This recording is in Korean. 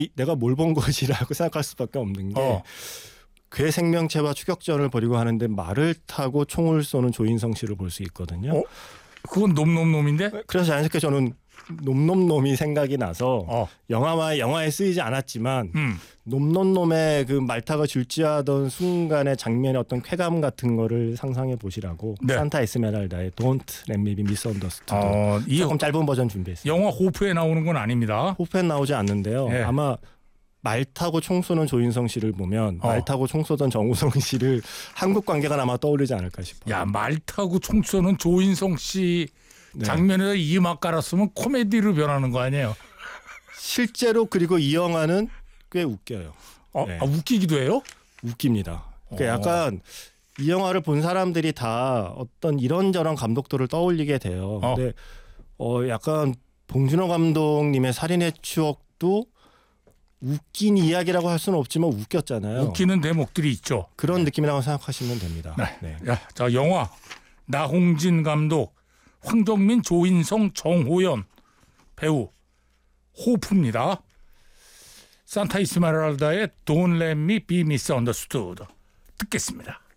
내가 뭘 본 것이라고 생각할 수밖에 없는 게 괴 생명체와 추격전을 벌이고 하는데 말을 타고 총을 쏘는 조인성 씨를 볼 수 있거든요. 그건 놈놈놈인데? 그래서 자연스럽게 저는 놈놈놈이 생각이 나서 영화에 쓰이지 않았지만 놈놈놈의 그 말타가 줄지하던 순간의 장면의 어떤 쾌감 같은 거를 상상해 보시라고 산타 에스메랄다의 Don't Let Me Be Misunderstood 조금 짧은 버전 준비했습니다. 영화 호프에 나오는 건 아닙니다. 호프엔 나오지 않는데요. 아마 말 타고 총 쏘는 조인성 씨를 보면 말 타고 총 쏘던 정우성 씨를 한국 관객은 아마 떠올리지 않을까 싶어요. 야, 말 타고 총 쏘는 조인성 씨 장면에서 이막 깔았으면 코미디로 변하는 거 아니에요? 실제로 그리고 이 영화는 꽤 웃겨요. 웃기기도 해요? 웃깁니다. 그러니까 약간 이 영화를 본 사람들이 다 어떤 이런저런 감독들을 떠올리게 돼요. 근데 약간 봉준호 감독님의 살인의 추억도 웃긴 이야기라고 할 수는 없지만 웃겼잖아요. 웃기는 대목들이 있죠. 그런 느낌이라고 생각하시면 됩니다. 네. 자, 영화 나홍진 감독, 황정민, 조인성, 정호연 배우 호프입니다. 산타 에스메랄다의 Don't Let Me Be Misunderstood 듣겠습니다.